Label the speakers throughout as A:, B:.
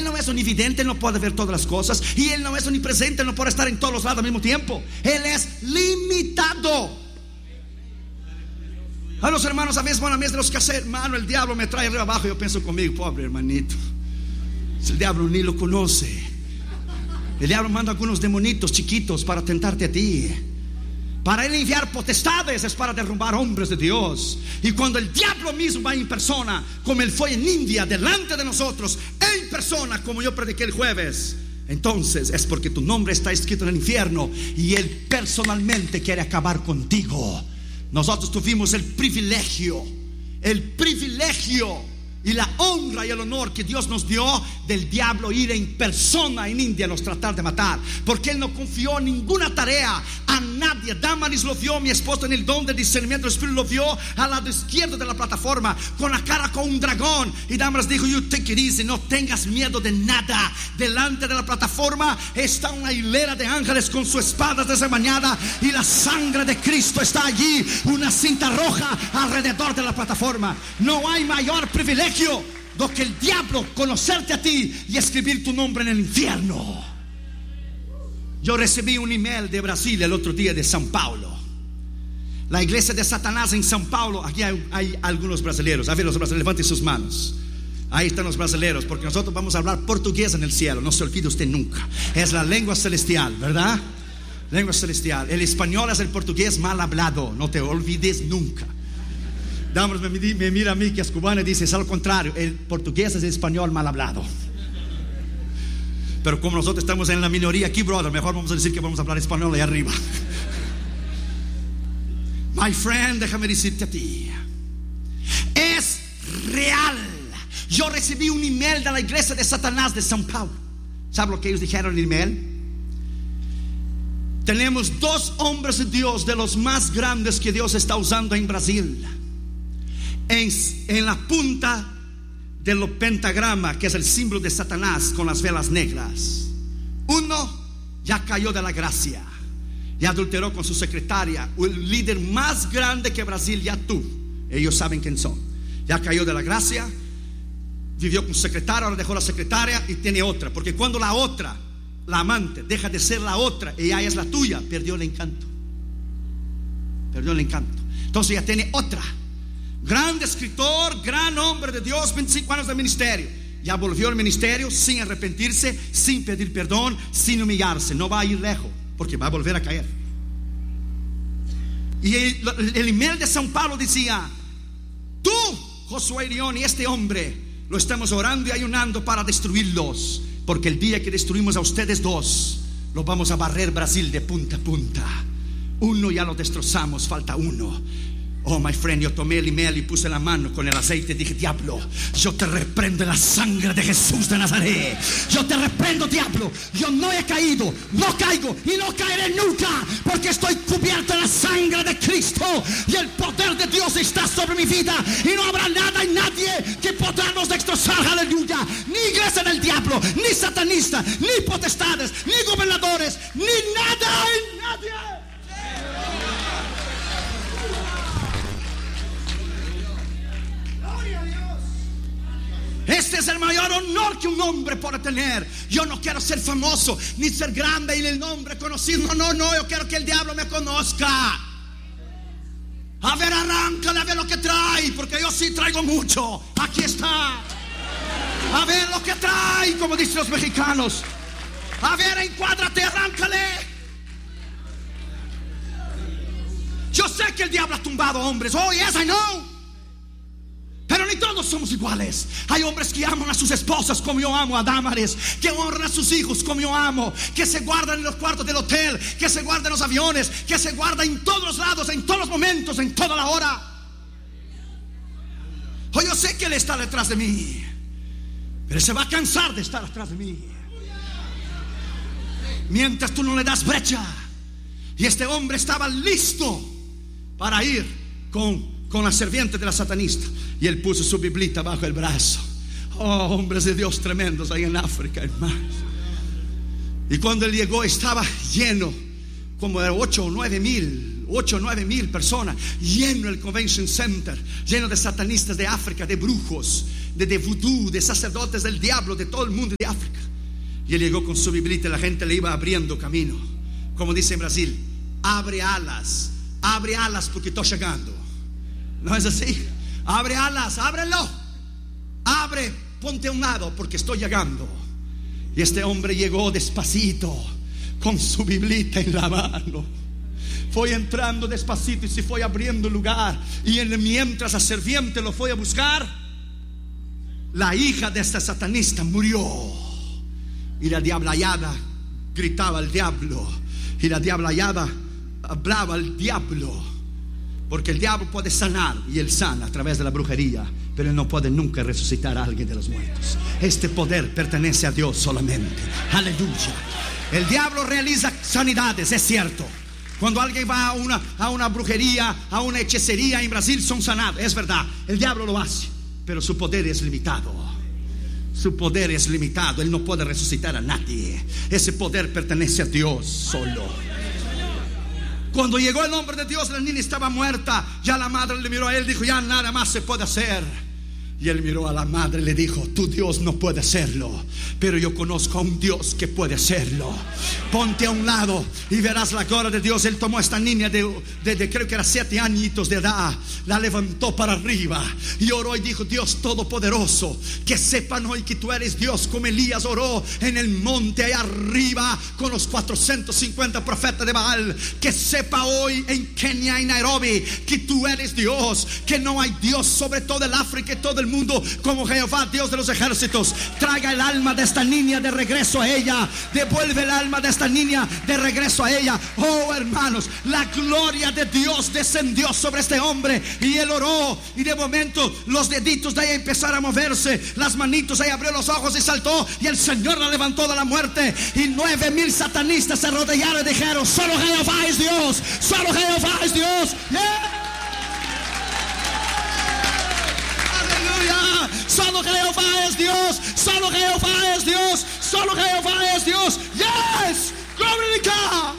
A: no es omnividente, Él no puede ver todas las cosas. Y Él no es omnipresente, Él no puede estar en todos los lados al mismo tiempo. Él es limitado. A los hermanos a veces van a la mesa de los que hacer, hermano, el diablo me trae arriba abajo. Yo pienso conmigo, pobre hermanito, si el diablo ni lo conoce. El diablo manda algunos demonitos chiquitos para tentarte a ti. Para él enviar potestades es para derrumbar hombres de Dios. Y cuando el diablo mismo va en persona, como él fue en India, delante de nosotros, en persona, como yo prediqué el jueves, entonces es porque tu nombre está escrito en el infierno y él personalmente quiere acabar contigo. Nosotros tuvimos el privilegio y la honra y el honor que Dios nos dio del diablo ir en persona en India a nos tratar de matar, porque él no confió ninguna tarea a nadie. Damaris lo vio, mi esposo, en el don del discernimiento del espíritu, lo vio al lado izquierdo de la plataforma con la cara con un dragón. Y Damaris dijo: you take it easy, no tengas miedo de nada. Delante de la plataforma está una hilera de ángeles con sus espadas desenvainadas, y la sangre de Cristo está allí, una cinta roja alrededor de la plataforma. No hay mayor privilegio do que el diablo conocerte a ti y escribir tu nombre en el infierno. Yo recibí un email de Brasil el otro día, de São Paulo, la iglesia de Satanás en São Paulo. Aquí hay algunos brasileños. A ver, los brasileños, levanten sus manos. Ahí están los brasileños, porque nosotros vamos a hablar portugués en el cielo. No se olvide usted nunca, es la lengua celestial, ¿verdad? Lengua celestial. El español es el portugués mal hablado, no te olvides nunca. Damos me mira a mí que es cubana y dice: es al contrario, el portugués es el español mal hablado. Pero como nosotros estamos en la minoría aquí, brother, mejor vamos a decir que vamos a hablar español ahí arriba. My friend, déjame decirte a ti, es real. Yo recibí un email de la iglesia de Satanás de São Paulo. ¿Sabe lo que ellos dijeron en el email? Tenemos 2 hombres de Dios, de los más grandes que Dios está usando en Brasil, en la punta del pentagrama, que es el símbolo de Satanás con las velas negras. Uno ya cayó de la gracia, ya adulteró con su secretaria, el líder más grande que Brasil ya tuvo. Ellos saben quién son. Ya cayó de la gracia, vivió con su secretaria, ahora dejó la secretaria y tiene otra. Porque cuando la otra, la amante, deja de ser la otra y ya es la tuya, perdió el encanto. Entonces ya tiene otra. Gran escritor, gran hombre de Dios, 25 años de ministerio. Ya volvió al ministerio sin arrepentirse, sin pedir perdón, sin humillarse. No va a ir lejos, porque va a volver a caer. Y el email de São Paulo decía: tú, Josué Irión, y este hombre, lo estamos orando y ayunando para destruirlos, porque el día que destruimos a ustedes 2, los vamos a barrer Brasil de punta a punta. Uno ya lo destrozamos, falta uno. Oh, my friend, yo tomé el email y puse la mano con el aceite y dije: diablo, yo te reprendo en la sangre de Jesús de Nazaret. Yo te reprendo, diablo. Yo no he caído, no caigo y no caeré nunca, porque estoy cubierto en la sangre de Cristo, y el poder de Dios está sobre mi vida, y no habrá nada y nadie que podrá nos destrozar. Aleluya. Ni iglesia del diablo, ni satanista, ni potestades, ni gobernadores, ni nada y nadie. Este es el mayor honor que un hombre puede tener. Yo no quiero ser famoso, ni ser grande y el nombre conocido. No, yo quiero que el diablo me conozca. A ver, arráncale, a ver lo que trae, porque yo sí traigo mucho. Aquí está. A ver lo que trae, como dicen los mexicanos. A ver, encuádrate, arráncale. Yo sé que el diablo ha tumbado hombres. Oh, yes, I know. Pero ni todos somos iguales. Hay hombres que aman a sus esposas como yo amo a Damaris, que honran a sus hijos como yo amo, que se guardan en los cuartos del hotel, que se guardan en los aviones, que se guardan en todos los lados, en todos los momentos, en toda la hora. Oh, yo sé que Él está detrás de mí, pero se va a cansar de estar atrás de mí mientras tú no le das brecha. Y este hombre estaba listo para ir con la serpiente de la satanista, y él puso su biblita bajo el brazo. Oh, hombres de Dios tremendos ahí en África, hermanos. Y cuando él llegó estaba lleno, como de 8 o 9 mil personas, lleno el Convention Center, lleno de satanistas de África, de brujos, de vudú, de sacerdotes del diablo de todo el mundo de África. Y él llegó con su biblita y la gente le iba abriendo camino. Como dice en Brasil, abre alas porque estoy llegando. ¿No es así? Abre alas, ábrelo. Abre, ponte a un lado porque estoy llegando. Y este hombre llegó despacito con su biblita en la mano. Fue entrando despacito y se fue abriendo lugar. Y mientras la sirviente lo fue a buscar, la hija de este satanista murió. Y la diablayada gritaba al diablo. Y la diablayada hablaba al diablo. Porque el diablo puede sanar, y él sana a través de la brujería, pero él no puede nunca resucitar a alguien de los muertos. Este poder pertenece a Dios solamente. Aleluya. El diablo realiza sanidades, es cierto. Cuando alguien va a una brujería, a una hechicería en Brasil, son sanados, es verdad. El diablo lo hace, pero su poder es limitado. Su poder es limitado. Él no puede resucitar a nadie. Ese poder pertenece a Dios solo. Cuando llegó el hombre de Dios, la niña estaba muerta. Ya la madre le miró a él y dijo: ya nada más se puede hacer. Y él miró a la madre y le dijo: tu Dios no puede hacerlo, pero yo conozco a un Dios que puede hacerlo. Ponte a un lado y verás la gloria de Dios. Él tomó a esta niña de creo que era 7 añitos de edad, la levantó para arriba y oró y dijo: Dios Todopoderoso, que sepan hoy que tú eres Dios, como Elías oró en el monte allá arriba con los 450 profetas de Baal. Que sepa hoy en Kenia y Nairobi que tú eres Dios, que no hay Dios sobre todo el África y todo el mundo como Jehová, Dios de los ejércitos. Traiga el alma de esta niña de regreso a ella. Devuelve el alma de esta niña de regreso a ella. Oh, hermanos, la gloria de Dios descendió sobre este hombre y él oró, y de momento los deditos de ella empezaron a moverse, las manitos, ella abrió los ojos y saltó, y el Señor la levantó de la muerte. Y 9,000 satanistas se arrodillaron y dijeron: solo Jehová es Dios, solo Jehová es Dios. Solo Jehová es Dios, solo Jehová es Dios, solo Jehová es Dios. Yes, glorifica.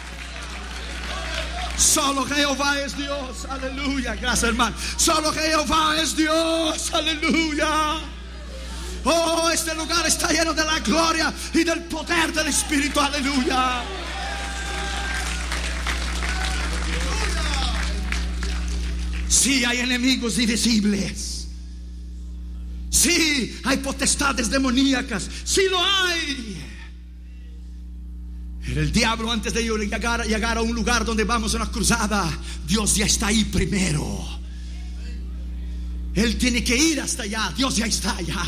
A: Solo Jehová es Dios, aleluya. Gracias, hermano. Solo Jehová es Dios, aleluya. Oh, este lugar está lleno de la gloria y del poder del Espíritu, aleluya. Sí, hay enemigos invisibles. Sí, hay potestades demoníacas. Sí lo hay. Pero el diablo, antes de llegar a un lugar donde vamos a una cruzada, Dios ya está ahí primero. Él tiene que ir hasta allá. Dios ya está allá.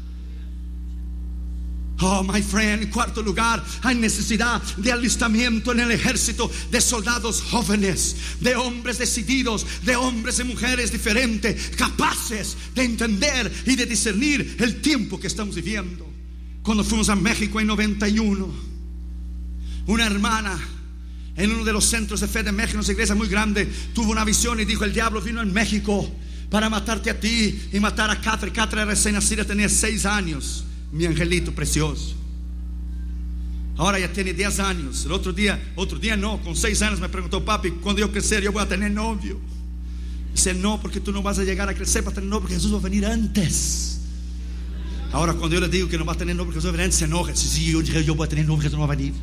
A: Oh, my friend, en cuarto lugar, hay necesidad de alistamiento en el ejército de soldados jóvenes, de hombres decididos, de hombres y mujeres diferentes, capaces de entender y de discernir el tiempo que estamos viviendo. Cuando fuimos a México en 91, una hermana en uno de los centros de fe de México, una iglesia muy grande, tuvo una visión y dijo: el diablo vino en México para matarte a ti y matar a Catherine. Catherine recién nacida, tenía 6 años. Mi angelito precioso. Ahora ya tiene 10 años. El otro día no, con 6 años me preguntó: papi, cuando yo crecer yo voy a tener novio. Dice: no, porque tú no vas a llegar a crecer para tener novio, porque Jesús va a venir antes. Ahora cuando yo le digo que no va a tener novio porque Jesús va a venir antes, se enoja. Si yo voy a tener novio, Jesús no va a venir.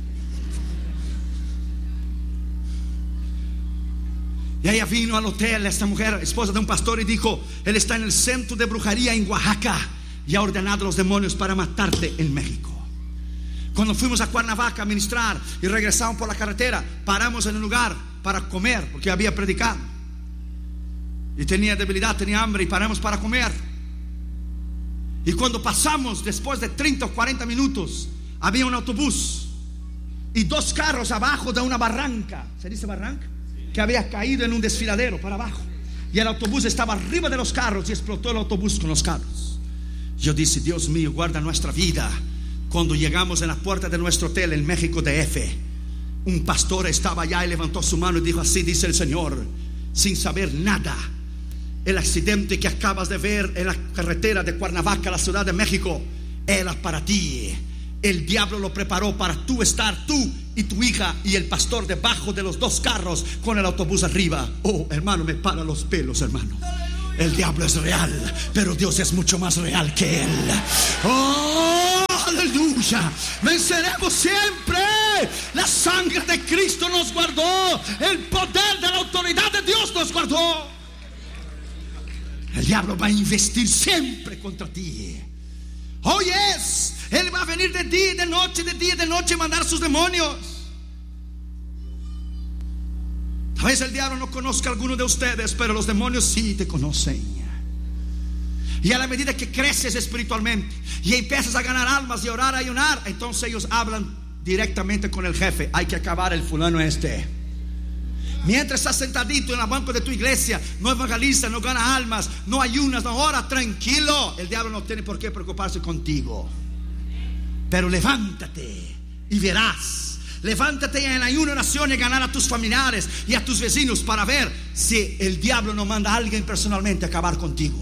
A: Y ella vino al hotel, esta mujer, esposa de un pastor, y dijo: él está en el centro de brujería en Oaxaca y ha ordenado a los demonios para matarte en México. Cuando fuimos a Cuernavaca a ministrar y regresamos por la carretera, paramos en un lugar para comer, porque había predicado y tenía debilidad, tenía hambre, y paramos para comer. Y cuando pasamos, después de 30 o 40 minutos, había un autobús y 2 carros abajo de una barranca. ¿Se dice barranca? Que había caído en un desfiladero para abajo, y el autobús estaba arriba de los carros y explotó el autobús con los carros. Yo dije: Dios mío, guarda nuestra vida. Cuando llegamos en la puerta de nuestro hotel en México DF, un pastor estaba allá y levantó su mano y dijo: así dice el Señor, sin saber nada, el accidente que acabas de ver en la carretera de Cuernavaca, la Ciudad de México, era para ti. El diablo lo preparó para tú estar, tú y tu hija y el pastor debajo de los 2 carros con el autobús arriba. Oh, hermano, me para los pelos, hermano. El diablo es real, pero Dios es mucho más real que él. Oh, aleluya. Venceremos siempre. La sangre de Cristo nos guardó. El poder de la autoridad de Dios nos guardó. El diablo va a investir siempre contra ti. Oh yes, él va a venir de día y de noche, de día y de noche, mandar sus demonios. Tal vez el diablo no conozca a alguno de ustedes, pero los demonios sí te conocen. Y a la medida que creces espiritualmente y empiezas a ganar almas y a orar, a ayunar, entonces ellos hablan directamente con el jefe. Hay que acabar el fulano este. Mientras estás sentadito en el banco de tu iglesia, no evangeliza, no gana almas, no ayunas, no ora, tranquilo. El diablo no tiene por qué preocuparse contigo. Pero levántate y verás. Levántate en ayuno, oración y ganar a tus familiares y a tus vecinos para ver si el diablo no manda a alguien personalmente a acabar contigo.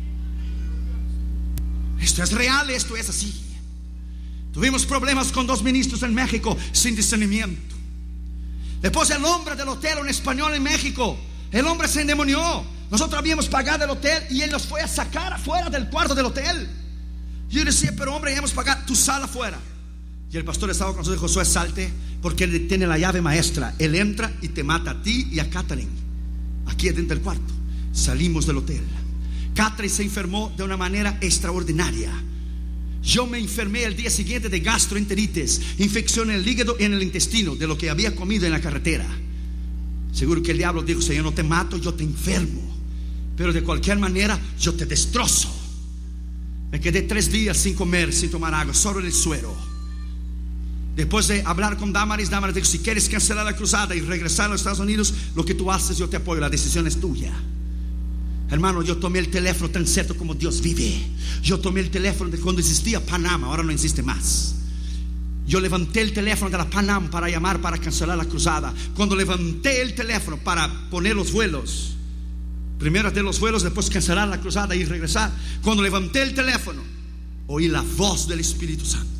A: Esto es real, esto es así. Tuvimos problemas con 2 ministros en México sin discernimiento. Después el hombre del hotel, un español en México, el hombre se endemonió. Nosotros habíamos pagado el hotel y él nos fue a sacar afuera del cuarto del hotel. Yo decía, pero hombre, ya hemos pagado, tu sal afuera. Y el pastor estaba con nosotros, Josué, salte, porque él tiene la llave maestra. Él entra y te mata a ti y a Catherine aquí dentro del cuarto. Salimos del hotel. Catherine se enfermó de una manera extraordinaria. Yo me enfermé el día siguiente de gastroenteritis, infección en el hígado y en el intestino, de lo que había comido en la carretera. Seguro que el diablo dijo, si yo no te mato, yo te enfermo, pero de cualquier manera yo te destrozo. Me quedé 3 días sin comer, sin tomar agua, solo en el suero. Después de hablar con Damaris dijo, si quieres cancelar la cruzada y regresar a los Estados Unidos, lo que tú haces yo te apoyo, la decisión es tuya. Hermano, yo tomé el teléfono tan cierto como Dios vive. Yo tomé el teléfono de cuando existía Panam, ahora no existe más. Yo levanté el teléfono de la Panam para llamar, para cancelar la cruzada. Cuando levanté el teléfono para poner los vuelos, primero hacer los vuelos, después cancelar la cruzada y regresar. Cuando levanté el teléfono, oí la voz del Espíritu Santo.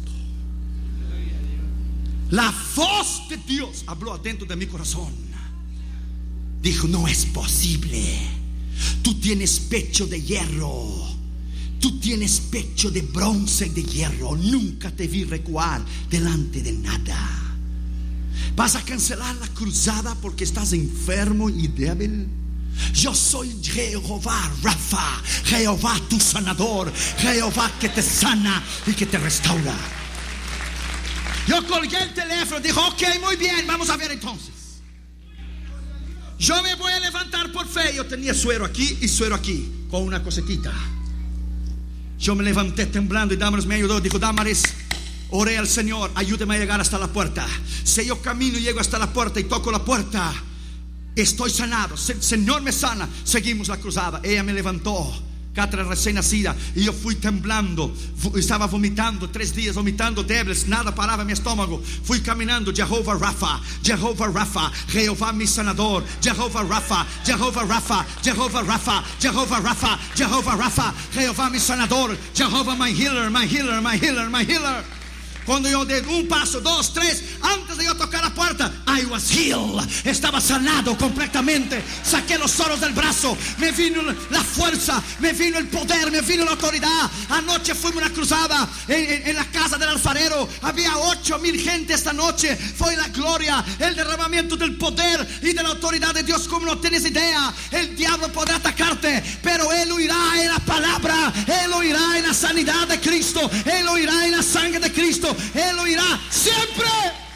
A: La voz de Dios habló adentro de mi corazón. Dijo, no es posible. Tú tienes pecho de hierro. Tú tienes pecho de bronce y de hierro. Nunca te vi recuar delante de nada. ¿Vas a cancelar la cruzada porque estás enfermo y débil? Yo soy Jehová Rafa, Jehová tu sanador, Jehová que te sana y que te restaura. Yo colgué el teléfono, dijo, ok, muy bien, vamos a ver entonces. Yo me voy a levantar por fe. Yo tenía suero aquí y suero aquí, con una cosetita. Yo me levanté temblando y Damaris me ayudó. Dijo, Damaris, oré al Señor, ayúdame a llegar hasta la puerta. Si yo camino y llego hasta la puerta y toco la puerta, estoy sanado, el Señor me sana. Seguimos la cruzada. Ella me levantó, Catherine recién nacida, y yo fui temblando. Estaba vomitando, 3 días vomitando, débiles, nada paraba en mi estómago. Fui caminando, Jehová Rafa, Jehová Rafa, Jehová mi sanador, Jehová Rafa, Jehová Rafa, Jehová Rafa, Jehová Rafa, Jehová Rafa, Jehová mi sanador, Jehová my healer, my healer, my healer, my healer. Cuando yo de 1 paso, 2, 3, antes de yo tocar la puerta, I was healed. Estaba sanado completamente. Saqué los soros del brazo. Me vino la fuerza, me vino el poder, me vino la autoridad. Anoche fuimos a una cruzada en la casa del alfarero. Había 8,000 gente esta noche. Fue la gloria, el derramamiento del poder y de la autoridad de Dios como no tienes idea. El diablo podrá atacarte, pero él huirá en la palabra. Él huirá en la sanidad de Cristo. Él huirá en la sangre de Cristo. Él oirá siempre.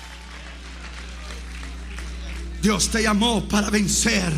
A: Dios te llamó para vencer.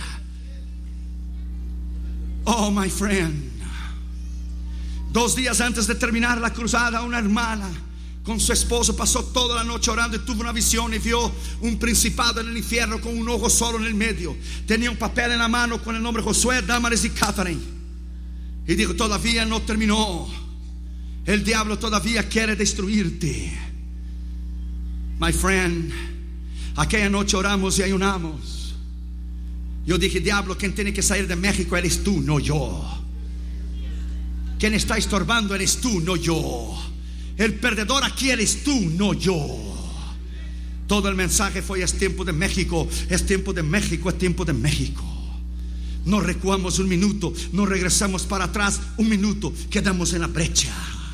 A: Oh, my friend. 2 días antes de terminar la cruzada, una hermana con su esposo pasó toda la noche orando y tuvo una visión y vio un principado en el infierno con un ojo solo en el medio. Tenía un papel en la mano con el nombre Josué, Damaris y Catherine. Y dijo, todavía no terminó. El diablo todavía quiere destruirte. My friend, aquella noche oramos y ayunamos. Yo dije, diablo, quien tiene que salir de México eres tú, no yo. Quien está estorbando eres tú, no yo. El perdedor aquí eres tú, no yo. Todo el mensaje fue: es tiempo de México, es tiempo de México, es tiempo de México. no recuamos un minuto, no regresamos para atrás un minuto, quedamos en la brecha.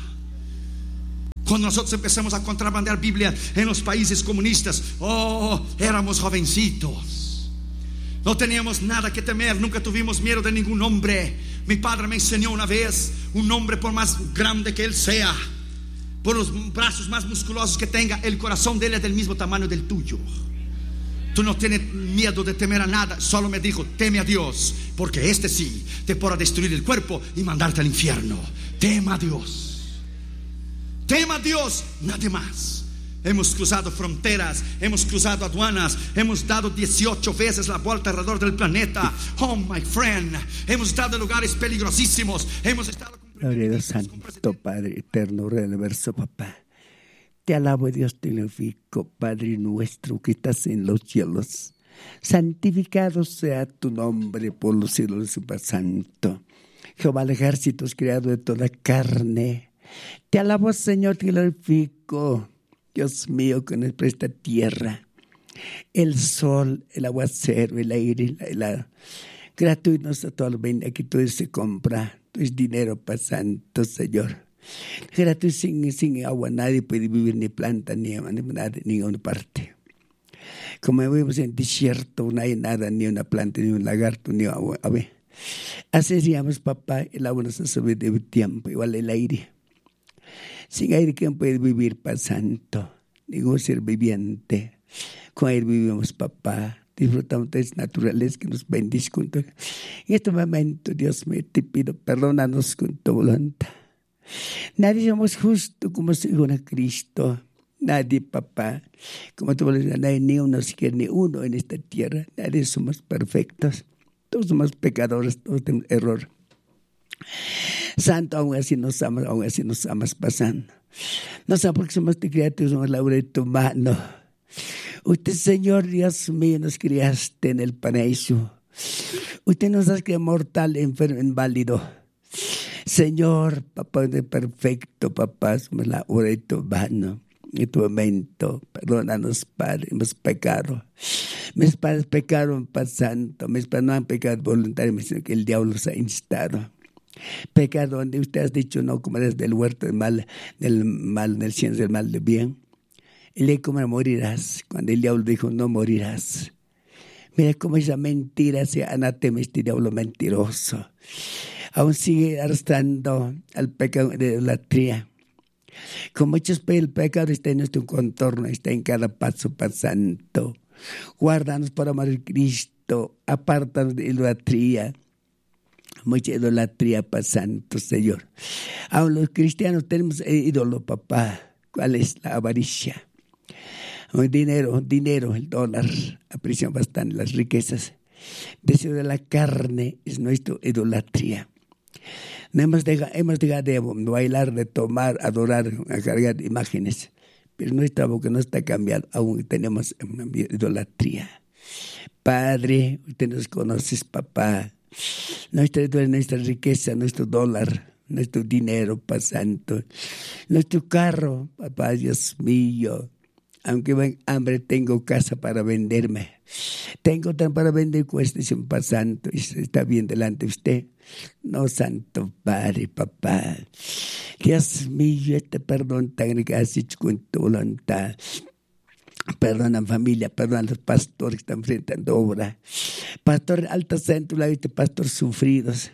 A: Cuando nosotros empezamos a contrabandear Biblia en los países comunistas, éramos jovencitos, no teníamos nada que temer, nunca tuvimos miedo de ningún hombre. Mi padre me enseñó una vez: un hombre, por más grande que él sea, por los brazos más musculosos que tenga, el corazón de él es del mismo tamaño del tuyo. Tú no tienes miedo de temer a nada. Solo me dijo: teme a Dios, porque este sí te podrá destruir el cuerpo y mandarte al infierno. Tema a Dios, tema a Dios, nadie más. Hemos cruzado fronteras, hemos cruzado aduanas, hemos dado 18 veces la vuelta alrededor del planeta. Oh my friend, hemos estado en lugares peligrosísimos, hemos estado con
B: Gloria Santo, Padre eterno, Rey del universo, papá. Te alabo, Dios, te glorifico, Padre nuestro que estás en los cielos. Santificado sea tu nombre por los siglos, Super Santo. Jehová de ejércitos, creado de toda carne. Te alabo, Señor, te glorifico. Dios mío, que nos presta tierra, el sol, el aguacero, el aire, la gratuitos a todos los bienes que todo se compra. Todo es dinero para santo, Señor. Gratuito, sin agua nadie puede vivir, ni planta, ni nada, ni ninguna parte. Como vivimos en desierto, no hay nada, ni una planta, ni un lagarto, ni agua. A ver, así decíamos, papá, el agua nos hace de tiempo, igual el aire. Sin aire, ¿quién puede vivir, para santo? Ningún ser viviente. Con aire vivimos, papá. Disfrutamos de esa naturaleza que nos bendice junto. En este momento, Dios mío, te pido, perdónanos con tu voluntad. Nadie somos justos como según a Cristo. Nadie, papá, como tu voluntad, nadie, ni uno siquiera, ni uno en esta tierra. Nadie somos perfectos. Todos somos pecadores, todos tenemos error. Santo, aún así nos amas pasando. No sabemos porque somos de criaturas, somos la obra de tu mano. Usted, Señor Dios mío, nos criaste en el paraíso. Usted nos ha creado mortal, enfermo, inválido. Señor, papá, de perfecto, papá, somos la obra de tu mano. En tu momento, perdónanos, Padre, hemos pecado. Mis padres pecaron, Padre Santo. Mis padres no han pecado voluntariamente, sino que el diablo los ha instado. Pecado donde usted ha dicho no comerás del huerto del mal, del ciencia del mal, del bien. Y le comerás, morirás. Cuando el diablo dijo no morirás. Mira cómo esa mentira, ese anatema, este diablo mentiroso, aún sigue arrastrando al pecado de idolatría. Con muchos el pecado está en nuestro contorno, está en cada paso, Padre Santo. Guárdanos por amor de Cristo, apártanos de idolatría. Mucha idolatría, Padre Santo, Señor. Aún los cristianos tenemos ídolo, papá. ¿Cuál es? La avaricia. El dinero, el dólar, aprecian bastante las riquezas. Deseo de la carne es nuestra idolatría. No hemos dejado de bailar, de tomar, adorar, a cargar imágenes. Pero nuestra boca no está cambiada, aún tenemos una idolatría. Padre, usted nos conoces, papá. Nuestra riqueza, nuestro dólar, nuestro dinero, Padre Santo. Nuestro carro, papá, Dios mío. Aunque ven hambre, tengo casa para venderme. Tengo tan para vender cuestión, Padre Santo. Y está bien delante de usted. No, Santo Padre, papá. Dios mío, este perdón tan que has hecho con tu voluntad. Perdona familia, perdona los pastores que están enfrentando obra. Pastor Alto Centro, la viste, pastor sufridos.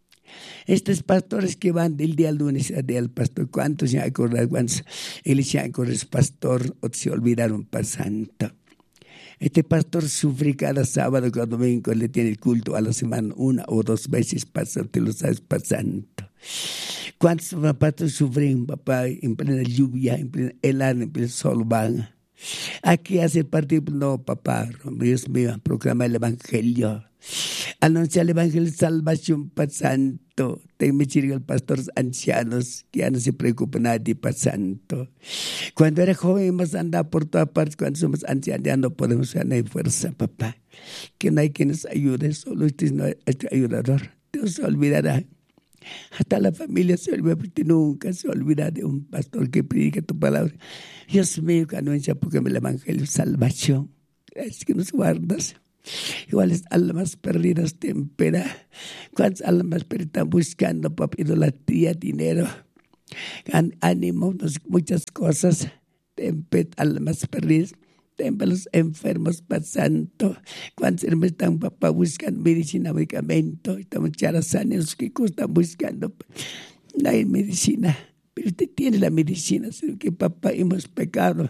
B: Estos pastores que van del día lunes al día del pastor, ¿cuántos se han acordado? ¿Cuántos eligieron con ese pastor o se olvidaron, Padre Santo? Este pastor sufre cada sábado, cada domingo, le tiene el culto a la semana, 1 o 2 veces, pastor, te lo sabes, Padre Santo. ¿Cuántos pastores sufren, papá, en plena lluvia, en plena helada, en pleno sol van? Aquí hace el partido, no, papá, Dios mío, proclama el evangelio. Anuncia el evangelio de salvación, Padre Santo. Ten misericordia de pastores ancianos que ya no se preocupa nadie, Padre Santo. Cuando era joven hemos andado por todas partes, cuando somos ancianos ya no podemos, ya no hay fuerza, papá. Que no hay quien nos ayude, solo usted no es nuestro ayudador. Dios se olvidará. Hasta la familia se olvida, porque nunca se olvida de un pastor que predica tu palabra. Dios mío, que anuncia porque el evangelio de salvación. Gracias que nos guardas. ¿Cuáles almas perdidas tempera? ¿Cuántas almas perdidas están buscando, papá, idolatría, dinero, ánimo, muchas cosas? Tempet, almas perdidas. Tempet los enfermos, Padre Santo. ¿Cuántos hermanos están, papá, buscando medicina, medicamento? Estamos charazanes que están buscando. No hay medicina, pero usted tiene la medicina, sino que, papá, hemos pecado.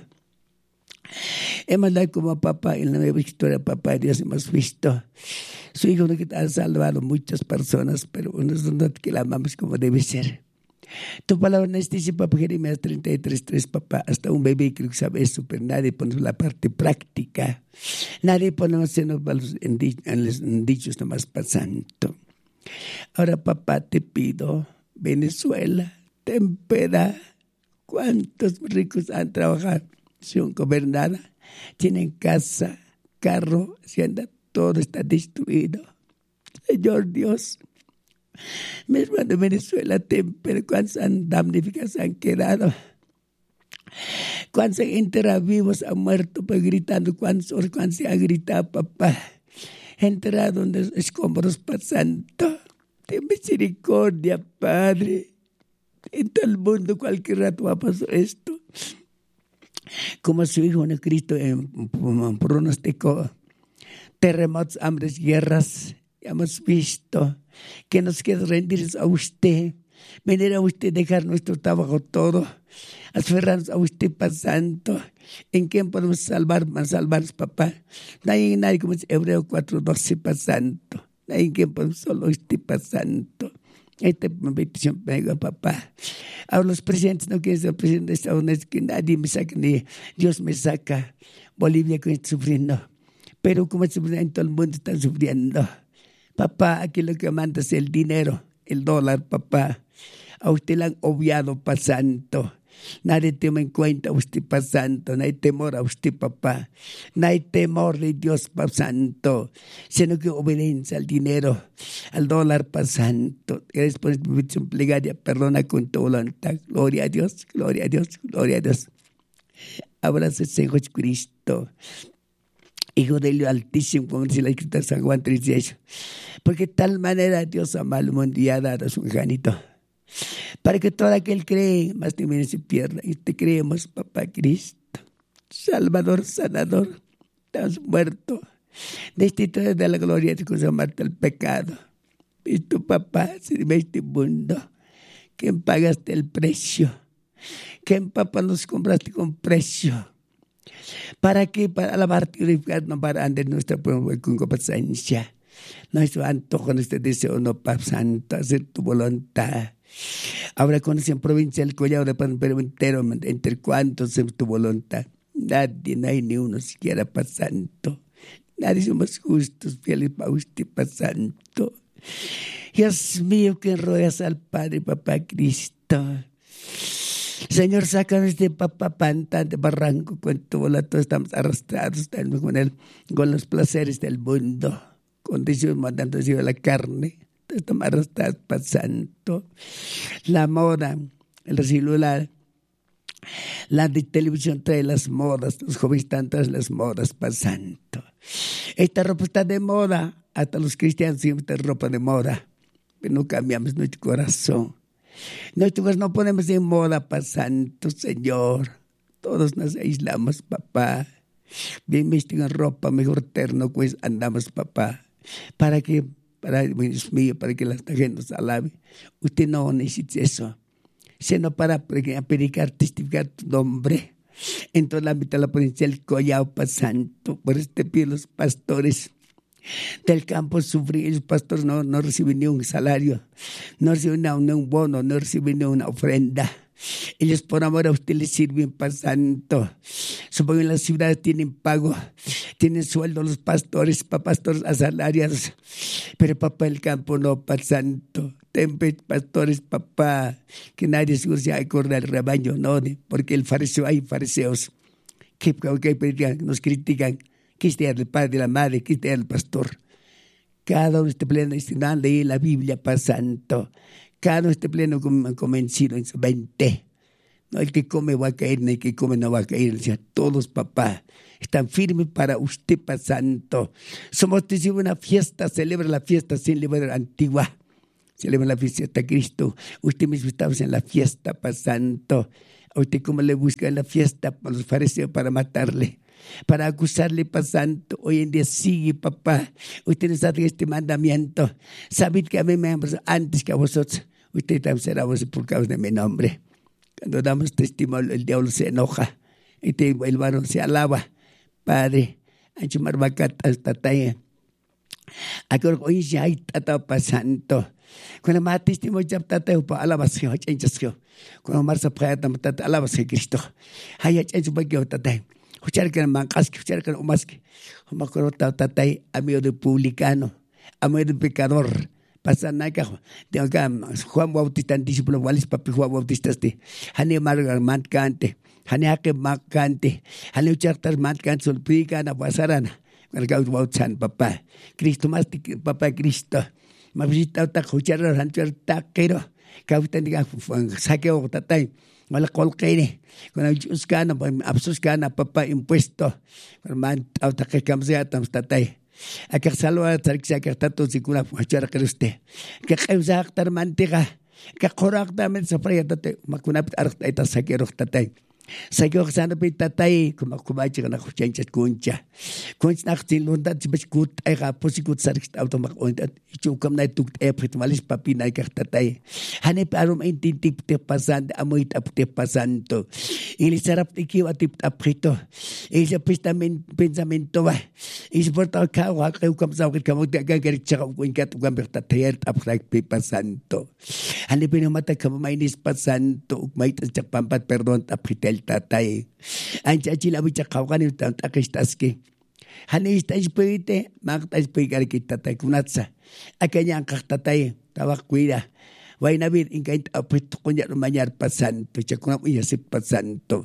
B: Hemos dado como papá en la nueva historia, papá Dios, hemos visto su hijo que ha salvado muchas personas, pero nosotros que la amamos como debe ser. Tu palabra nos dice, papá, Jeremías 33:3, papá, hasta un bebé creo que sabe eso, pero nadie pone la parte práctica. Nadie ponemos en los dichos nomás, Padre Santo. Ahora, papá, te pido, Venezuela, tempera. ¿Cuántos ricos han trabajado? Son gobernadas, tienen casa, carro, hacienda, todo está destruido. Señor Dios, mi hermano de Venezuela, tempera, cuántos damnificados han quedado, cuántos enterrados vivos han muerto, pues gritando, cuántos se han gritado, papá, enterrados en los escombros, Padre Santo, ten misericordia, Padre, en todo el mundo cualquier rato va a pasar esto. Como su Hijo en Cristo pronosticó terremotos, hambres, guerras. Hemos visto que nos queda rendirnos a usted, venir a usted, dejar nuestro trabajo todo, aferrarnos a usted, Padre Santo. ¿En quién podemos salvarnos, papá? Nadie como es Hebreo 4:12, Padre Santo. Nadie en quien podemos, solo usted, Padre Santo. Esta petición pega, papá. Ahora los presidentes no quieren ser presidente de Estados Unidos, que nadie me saca, ni Dios me saca. Bolivia que está sufriendo, pero como está sufriendo, en todo el mundo están sufriendo. Papá, aquí lo que manda es el dinero, el dólar, papá. A usted le han obviado, Padre Santo. Nadie toma en cuenta a usted, Padre Santo. No hay temor a usted, papá. No hay temor de Dios, Padre Santo. Sino que obediencia al dinero, al dólar, Padre Santo. Gracias por esta petición plegaria. Perdona con tu voluntad. Gloria a Dios, gloria a Dios, gloria a Dios. Abrazo, Señor Jesucristo, Hijo del Dios Altísimo, como dice la Escritura de San Juan 3:18. Porque de tal manera Dios amó al mundo y ha dado a su unigénito, para que todo aquel cree, más también se pierda. Y te creemos, papá Cristo, Salvador, Sanador. Estás muerto, destituido de la gloria de consumarte el pecado. Y tu papá, sirve este mundo, quien pagaste el precio, quien, papá, nos compraste con precio. ¿Para qué? Para alabarte y glorificarnos, para andar nuestra con paciencia. Nuestro antojo, nuestro deseo, no, Padre Santo, hacer tu voluntad. Ahora conocen provincia del Collao de Pan, pero entero, entre cuantos es tu voluntad. Nadie, no hay ni uno siquiera, Padre Santo. Nadie somos justos, fieles para usted, Padre Santo. Dios mío, que rodeas al Padre, papá Cristo. Señor, sácanos de papá pantano, de barranco, con tu voluntad. Estamos arrastrados con los placeres del mundo, con deseos mandando de la carne. Estamos arrastrados, Padre Santo. La moda, el celular, la de televisión trae las modas, los jóvenes están tras las modas, Padre Santo. Esta ropa está de moda, hasta los cristianos siempre está ropa de moda, pero no cambiamos nuestro corazón. Nosotros no ponemos en moda, Padre Santo, Señor. Todos nos aislamos, papá. Bien vestido en ropa, mejor terno, pues andamos, papá. ¿Para qué? Dios mío, para que la gente nos alabe. Usted no necesita eso, sino para predicar, testificar tu nombre en toda la mitad de la provincia del Collao, Padre Santo. Por este pie los pastores del campo sufren, los pastores no reciben ni un salario, no reciben ni un bono, no reciben ni una ofrenda. Ellos por amor a usted les sirven, Padre Santo. Supongo en las ciudades tienen pago, tienen sueldo los pastores, pastores asalariados, pero papá el campo no, Padre Santo. Pastores, papá, que nadie se acuerda del rebaño, no, porque hay fariseos que nos critican. ¿Qué es el padre de la madre? ¿Qué es el pastor? Cada uno esté pleno de leer la Biblia, Padre Santo. Cada uno esté pleno convencido en su mente No, el que come va a caer, no el que come no va a caer. O sea, todos, papá, están firmes para usted, Padre Santo. Somos testigos de una fiesta, celebra la fiesta sin liberar antigua. Celebra la fiesta de Cristo. Usted mismo estaba en la fiesta, Padre Santo. A usted cómo le busca en la fiesta a los fariseos para matarle, para acusarle, Padre Santo. Hoy en día sigue, papá. Usted nos hace este mandamiento. Sabed que a mí me amas antes que a vosotros. Usted también será vos por causa de mi nombre. Cuando damos testimonio, el diablo se enoja. Y el varón se alaba. Padre, ancho marbacat hasta talla. Agar hoy ya hay tata, Padre Santo. Cuando más testimonio ya tata, pa alabas que chanchas. Cuando más se puede tata alabas que Cristo. Hay chanchas para que tata. Escuchar que mancas, escuchar que más que. Como que tata amigo de publicano, amigo de pecador. Pasa nada, tengo que Juan Bautista, discípulo Wallace, papi Juan Bautista, Hane Margar Mancante, Hane Hake Mancante, Hane Uchartas Mancante, Solpricana, Pasarana, Margaut Bautsan, papá, Cristo más, papá Cristo, Mabita, Tacuchar, Rancher Taquero, Cautandiga, Saqueo, Tatay, Mala Colquene, con Absuscana, Absuscana, papá impuesto, Man, Autaque Camseatam, Tatay. Acá salva tariksa acá tanto sikuna fuachar usted que causa actar mantiga que correctamente se fría tate macuna arta ita saquero tate saquero sana pitatay como chica na chuchanchas kuncha nachtin lundat biskut aiga posikut sarikst automak ondat chukam na tuk epritmalis papina que tate hane parum intintip te pasando amoit apte pasando y le sarap tiki atip aprito y se pensamiento va y se porta kawa que kamsa que kamo te que chica kunkat gamberta teert aprak pasando hane pino mata kamo mainis pasando mait chapampat perdón apritel tatay ancha chila bicha kawani takishtaski hane ista espirite magta espirikar kitatay kunatsa aquella tatay tabak cuida Why na bin ingkait apit kunya rumanyar pasanto chakuna uya si pasanto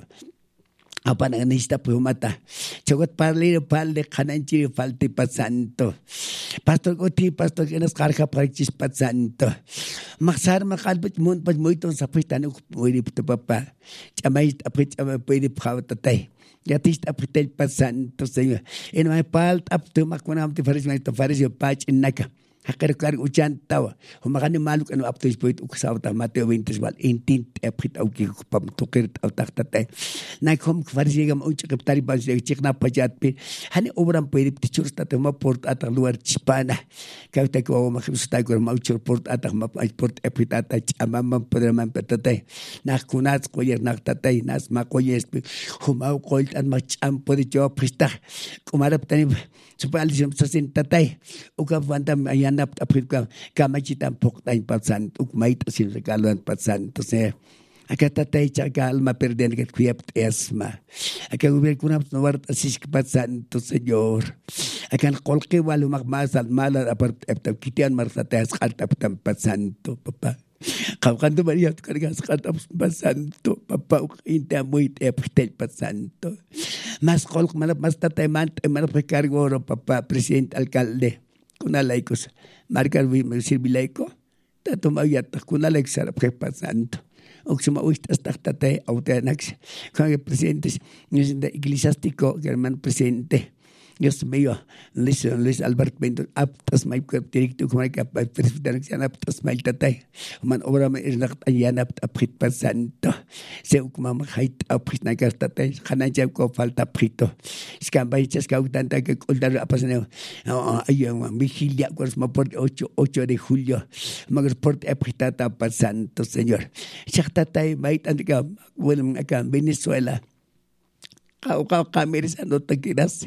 B: apa na nista pumata chagot parle kananchi falti pasanto pastor kenas karka practice pasanto maksar makalbit mun pas muito sa pitan pwede papa chamay apit pwede pawtatay Yatist apitel pasanto señor en my palt up to makunam ti faris yo patch in naka Hakar ucan tawa, humakan maluk anu apto ispoit uksauta Mateo 20 wal intint eprit auki pam tukirt autak tatay. Nakom kvarsigam ucak tari bansi cikna pajat pe hani obram perip tichur tate ma port atak luar Cipana. Kau tak ko makhus ta ko ma uchur port atak ma port eprit atak amam podram petatay. Nak kunat ko yer nak tatay nas ma ko yes humau kolt an macham podi jo prista. Kumarap tani supal sim sasin tatay. Uka fantam ayanap aprika kamachitan poktain patsan ukmait sin regalan patsan entonces acá tatay chaga alma perden que cuiapt esma acá hubiera kunap no wart asis patsan to señor acá kolke walu magmas al mala apart kitian marsatas qaltap patsan to papa Kawkanto Maria tu cargas kata pasanto papa inta muy epstel pasanto mas kolk mas tatay man precargo papa presidente alcalde kuna laikos marcar sirvilaiko tato mayata kuna laiksar pasanto oxuma uistas tatay autanax con el presidente eclesiástico germán presidente Dios mío, Luis Albert Bento, aptas mai directo como que presidente que aptas mai tatay. Man obra me es nacht ayana aprit pasanto. Se ukma mahait aprit na tatay. Kanan jab ko falta prito. Skambay chas ka utanta que koldar apasne. Ayo vigilia ko ma por 8 de julio. Magos por apritata pasanto, señor. Chaktatay mai tantika bueno acá Venezuela. Kau kameris ano takiras.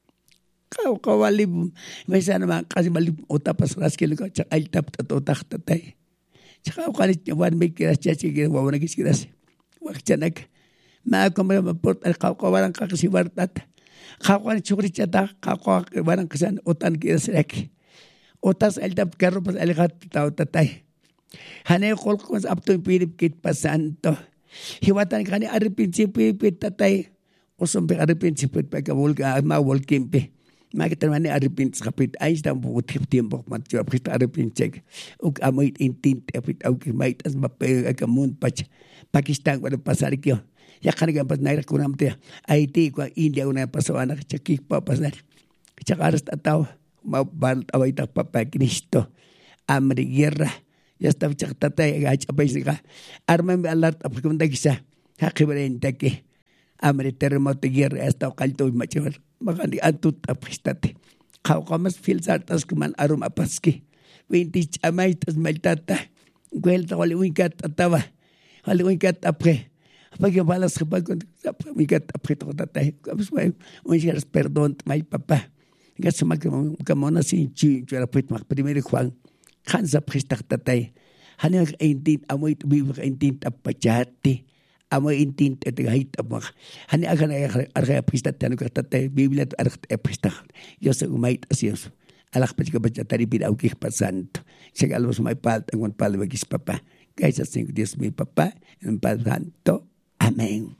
B: Kau wali mesa nama kasi bali otapas raskil ko tsaka iltap otak tatay tsaka kalit wan may kiras chachi kira wawana kiras wakchanak ma kumara maport kau warang kakasi wartat kau kan chukri chata kau warang kasan otan kiras laki otas iltap carro pas alikat tao tatay hane kolkos apto pirip kit pasanto hiwatan kani aripinsipi tatay osompe aripinsipi pagka volga ma volkimpe Magtermane arrepints kapit ay isang buot tiempo matyo apit arrepintseg ug amoy intint apit au mait as mape akamun pach Pakistan pada pasar kyo ya kan ga pas naira kunam te Haiti ko India una pasawana chakik pa pasar chakaras ataw mabal away ta papa Cristo amri guerra ya está chakata ga chapay arma alert apikunda kisa hakibrente ke amri terremoto guerra hasta kalto machal makandi antut apistate kaukamas filsartas kuman arum apaski 20 chamaitas maltata guelta wali winkat atawa wali winkat apre pag balas kapag winkat apre to tatay kamus may unsiras perdon may papa gas magkamona si chi rapit mak primero Juan kansa pristak tatay hanig intin amoy bibig intin apachati amoy intin etgahit amak hani agan arga pristat tanu katate biblia arga pristat yo se umait asios alak pati kabaca tari pidau kih pasant segalos may palt angon palwagis papa kaysa sing Dios mi papa en padranto amen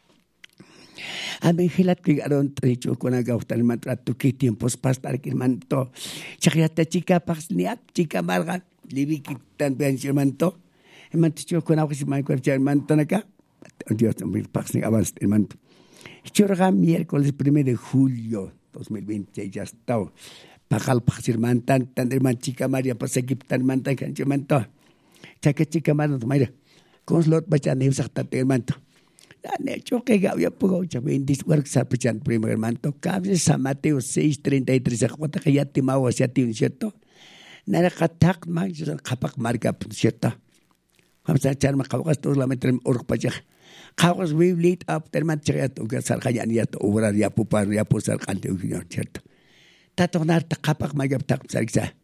B: amen hilat kig aron trecho kona gautan mantratu ki tiempos pastar kirmanto chakriata chica pasniak chica marga libi kitan pensimanto manticho kona kis may kwarchermanto naka Dios también pasen avance hermano. Chorga miércoles 1 de julio 2020 ya está. Pakal pasir mantan tan hermano chica María pasakip tan mantan kan cemanto. Chake chica María María. Con slot baca ne sakta hermano. Ne choque gavia pugo chabe this work sapichan primer hermano. Cabe San Mateo 6:33 akwata kayati mawa siati cierto. Nara katak man kapak marca cierto. Vamos a echar más caguas todos la meter org pachaj. Caguas biblit up termat chat o gasar kayan ya to obrar ya pupar ya posar kante ugion cierto. Tatornar ta kapak magap tak sariksa.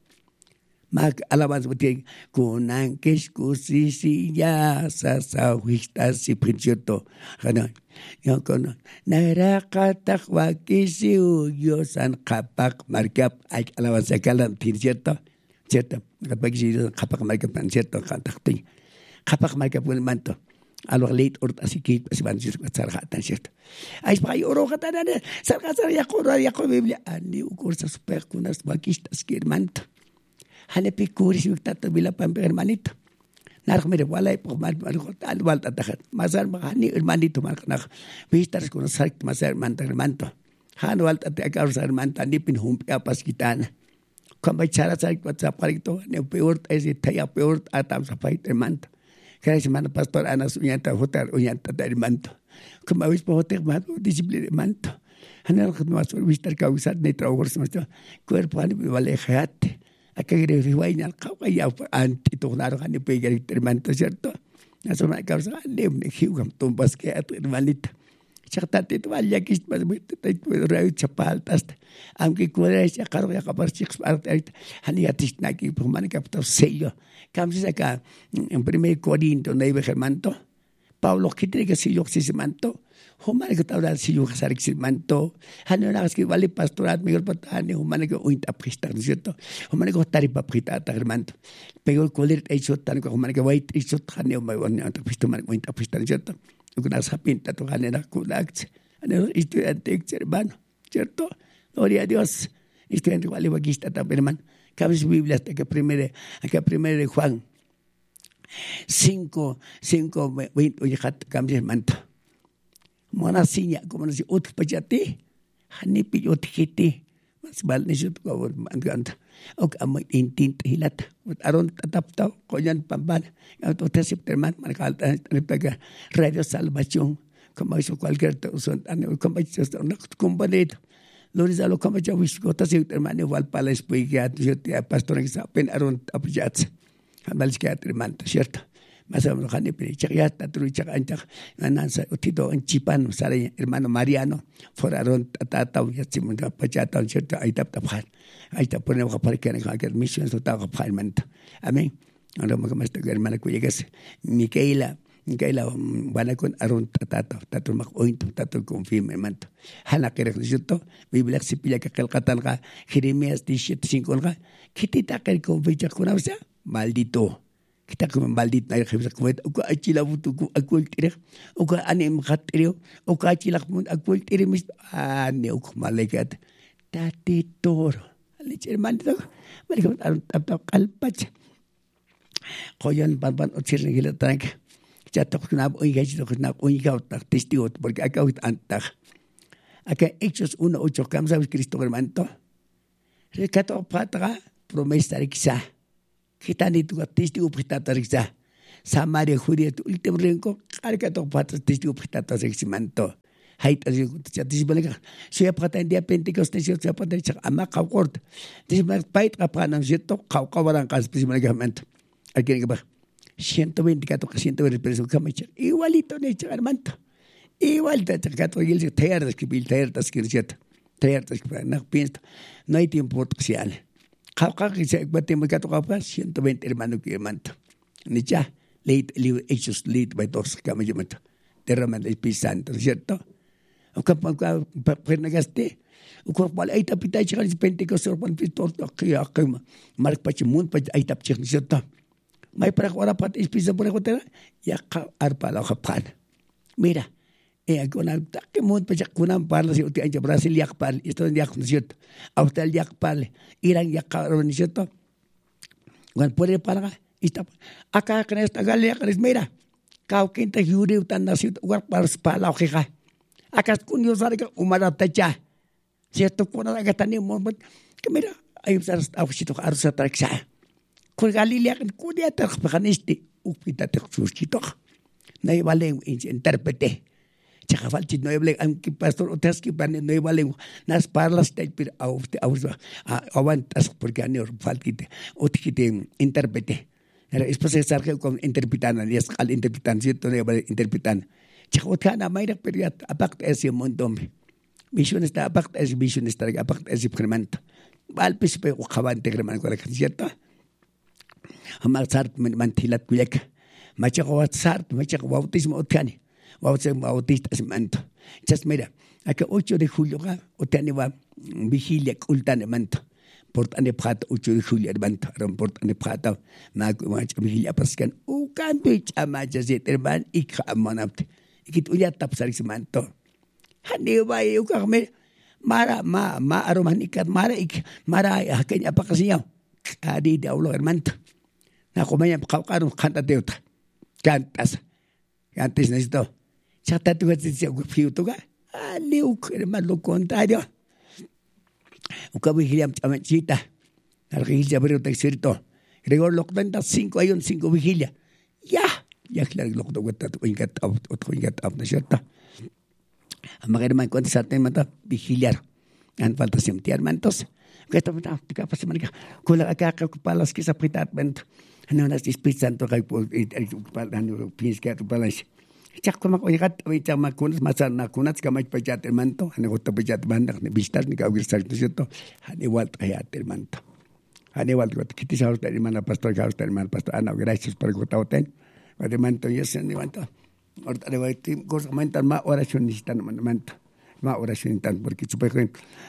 B: Mag alabas buti kunan keskusi si ya sa wista si principio. Kana yo kono nara katak wakisi yo san kapak markap ay alabas sakalan cierto. Cierto. Kapag si kapak markap cierto katak kapak marca por el manto a los late or así que se van a decir sarjatan cierto ay para oro katana sarjatan ya con biblia ani cursa super kunas bakistas que manto hale pikuris tata bila pam hermanito nar mere wala por mal al walta tahat masar mahani hermanito marca vistas con salt masar manto han walta te agar hermanta ni pin hum pas kitana como echar a salir WhatsApp parito ne peor es taya peor atam sapai hermanta Kaya semana pastor anas unyanta hotel unyanta dari manto. Kemawis po hotel manto disiplin manto. Hanal khidmat wistar kausat ne traugors manto. Cuerpo ani vale jate. Akagre riwayna kawaya anti tornaro hani pegar manto cierto. Naso ma causa nem ne hiugam tumbas ke at hermanita. Chaktate to vaya kis pas tai rau chapaltas. Aunque cuadra ya cargo ya capar chicos hani atis naki por man captar sello. Camses acá en 1 Corinto neive germanto. Pablo que tiene que sello se manto. Homar que tal sello casar que manto. Hani una que vale pastorat mejor patane homar que ointa prestar, ¿cierto? Homar que tari paprita ta germanto. Pero el coler hecho tan que homar que wait hecho hani homar que ointa prestar, ¿cierto? Unas pinta tu ganera kulax. Ano estudiante hermano, ¿cierto? Gloria a Dios. Estudiante igual evangelista también, hermano. Cabes Biblia hasta que primero de Juan 5:20 oye hat cambies manto. Mona sinya como no se otro pachate. Hani pillotkiti. Mas bal ni sut ko manganta. Ok amoy intint hilat. Aron tataptaw koyan pamban. Auto tesip terman markalta repega Radio Salvación. Como hizo cualquier son como hizo una compañía. Loris alo como ya wisco ta se hermano igual para explicar yo te pastor que saben aron apjats. Hamals que hermano, ¿cierto? Más o menos hani pe chayata trucha anta nanansa utito en Chipan sale hermano Mariano foraron tata ya simunda pachata cierto ahí tap ahí te ponemos para que en misión to ta parmento. Amén. Ahora me está hermana que llegas Micaela van con aron tato mak ointo tato confirme manto hala kere cierto Biblia se pilla que el catalga Jeremías 17:5 ga kitita que confía con ausa maldito kita como maldito ay khibsa ko achila butu ko akultire o ka anim khatire o ka achila ko akultire mis ne ko malekat tatitoro. Alich hermanito, marico, kalpacha. Koyan pan ochirle gila tranca. Chato knab oigachito knab oigauta testigo porque acá anta. Acá Hechos 1:8, ¿cómo sabes Cristo hermanito? Recato patra promesa rixa. Kitani tu testigo prestata rixa. Samaria Judea tu último renco, recato patra testigo prestata riximanto. Height as you this belega. So ya pata india Pentecostes yo ya pata ama kawort. This mas pait kapanam jeto kawaran kas belegamente. Aquí que va 124 pesos camacha. Igualito ne hermano. Igualito cato y el tear que bil tear das que jet. Tear das que no pienso. No hay tiempo social. Kawa que se bate me cato kapa 120 hermano que hermano. Ni ya late hechos late by dos camacha. Derraman el Espíritu Santo, ¿cierto? O kapag pernagaste, o kapag ay tapitay siya kasi Pentecostal pan pistor kaya kay mark pa chimun pa ay tap siya niya. May para ko rapat Espíritu por ako tera, ya ka arpa la kapan. Mira, ako na takimun pa siya kunang parla si uti ay Brasil yak pal, ito yak niya. Australia yak pal, Iran yak karon niya to. Kung pwede para ka, istap. Aka kanes tagalya kanes mira. Kau kinta yuri utan nasit ugar paras pala ka. Akas kunyo sarga umaratacha. Cierto kuna daga tani moment. Kamera ayub saras awsito arsa taraksa. Kun Galilea kudia takpakanisti upita taksuchito. Na ibale interprete. Tsaka faltit no ibale ang pastor otas ki pan no ibale nas parlas type awsa awantas porque anor faltit otkite interprete. Era especie sarga con interpretan y es al interpretan cierto no ibale interpretan. Chakotkan na may period apak esi mondom. Mission está apak esi mission está apak esi cremento. Balpis pe ukhawan tegreman ko la cierto. Amal sart mantilat kulek. Machakawat sart machakawautismo otkani. Bautistas manto. Just mira, acá 8 de julio otani va vigilia kultane manto. Portane prata 8 de julio manto. Portane prata na vigilia paskan. Ukan chama jazet herman ikha amanapte. Ikit uliat tap sarik semanto. Hani ba yung kami mara aromanikat mara hakanya apa kasihnya. Kadi dia ulo hermanto. Na kumanya kau kanta deuta. Kantas nesito. Chata tu kasi siya fiuto ka. Aliw herman lo kontario. Ukabi hiliam chamachita. Argilja pero texirto. Gregor lo 35 ayon 5 vigilia. Ya. Ya claro lo que te ingat out na cierto. Amagerman cuando sa atin mata vigiliar. An falta siempre hermanos. Que esto mata tika pa semana kula akapalas que sa pritatment. Ano na Espíritu Santo kay po ano piens que tu palas. Chak ko makoyat o ita makunas masana kunat kamay pajat hermano. Ano ko pajat bandak ni bistas ni kawir sa cierto. Hani walt hayat hermano. Hani walt ko kiti sa hotel hermano pastor Ana gracias por gotauten. Manto yes ni manto. Ahorita le voy a cosa comentar más oracionistas manto. Más oracionistas porque supone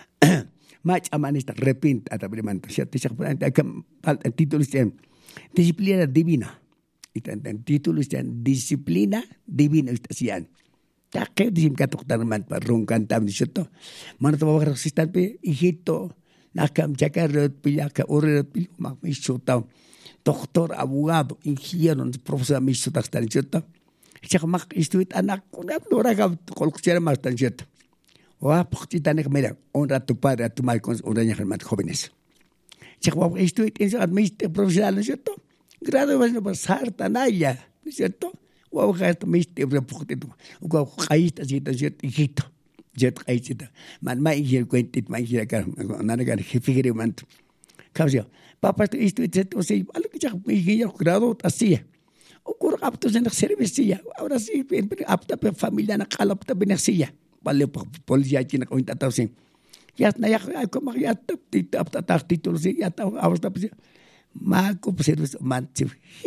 B: más amanista repinta también manto. Si te saco el título es disciplina divina. Y el título es disciplina divina estación. Ya que dicen que tocar manto para roncan también cierto. Manto va a resistir pe hijito. Nakam chakarrot pilaka orrot pil mak misutao. Doktor, abogado, ingeniero, profesor misto tan cierto. Siya mak istuit anak ko na lora ka kolkusiera mas tan cierto. Wa pakita na kamera on rato para tu mal con una niña hermano jóvenes. Siya wa istuit en sa misto profesional cierto. Grado vas no pasar tanaya, cierto. Wa ka misto repokito. Ko kaista cierto hijito. Jet kaista. Man mai hier kwentit mai hier ka nanaga figure man. Kausio. Papa isto o sea, algo que ya me grado así. Ocurre apto en la servicia. Ahora sí, apta para familia na kalapta benesia. Vale policía china con tata sin. Ya na ya como ya apta título sí ya ta ahora pues Mako service manchi.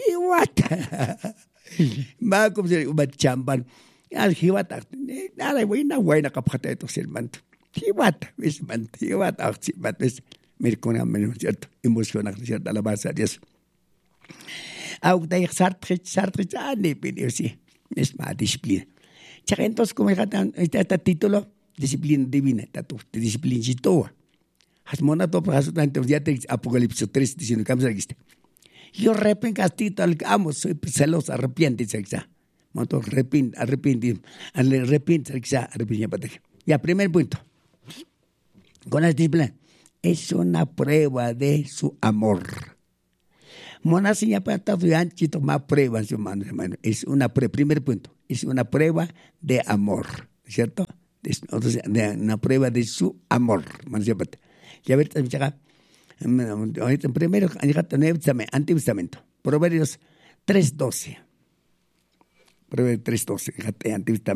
B: Hiwata. Mako service chamban. Ya hiwata. Nada buena kapata esto silmanto. Hiwata, ves man, hiwata, ves. Mercona menos cierto emocional cierto la base de eso aunque de Sartre ni pero sí es más disciplina entonces como está título disciplina divina está tu disciplina todo Hasmonato pasante ya te Apocalipsis 3 diciendo que yo repen castito al amo, soy celoso, arrepiente, moto arrepiente, ya, primer punto. Con el disciplina, es una prueba de su amor. Mona sinya pata tuyan chito más prueba, hermano. Es una prueba, primer punto, es una prueba de amor, ¿cierto? Una prueba de su amor, ya ver, primero, Antiguo Testamento, Proverbios 3:12. Proverbios 3:12, Antiguo Testamento.